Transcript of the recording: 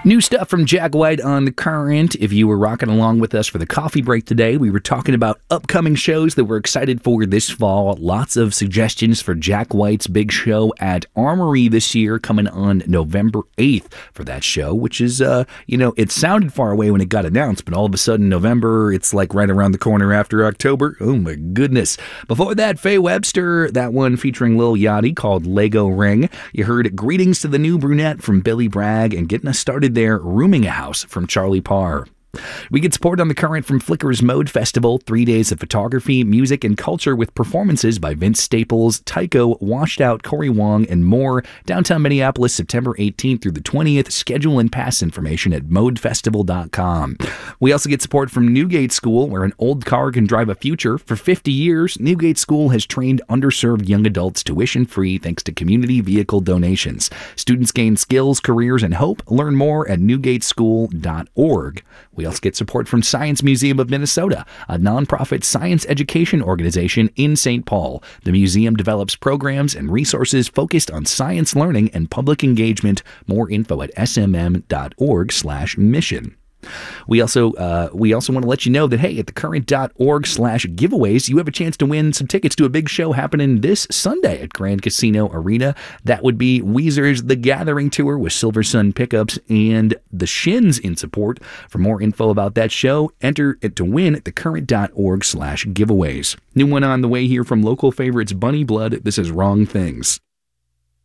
New stuff from Jack White on The Current. If you were rocking along with us for the coffee break today, we were talking about upcoming shows that we're excited for this fall. Lots of suggestions for Jack White's big show at Armory this year, coming on November 8th for that show, which is, it sounded far away when it got announced, but all of a sudden November, it's like right around the corner after October. Oh my goodness. Before that, Faye Webster, that one featuring Lil Yachty called Lego Ring. You heard Greetings to the New Brunette from Billy Bragg, and getting us started there, Rooming a House from Charlie Parr. We get support on The Current from Flickr's Mode Festival, 3 days of photography, music, and culture with performances by Vince Staples, Tycho, Washed Out, Corey Wong, and more. Downtown Minneapolis, September 18th through the 20th. Schedule and pass information at modefestival.com. We also get support from Newgate School, where an old car can drive a future. For 50 years, Newgate School has trained underserved young adults tuition-free thanks to community vehicle donations. Students gain skills, careers, and hope. Learn more at newgateschool.org. We also get support from Science Museum of Minnesota, a nonprofit science education organization in St. Paul. The museum develops programs and resources focused on science learning and public engagement. More info at smm.org/mission. We also want to let you know that, hey, at thecurrent.org/giveaways, you have a chance to win some tickets to a big show happening this Sunday at Grand Casino Arena. That would be Weezer's The Gathering Tour with Silver Sun Pickups and The Shins in support. For more info about that show, enter it to win at thecurrent.org/giveaways. New one on the way here from local favorites Bunny Blood. This is Wrong Things.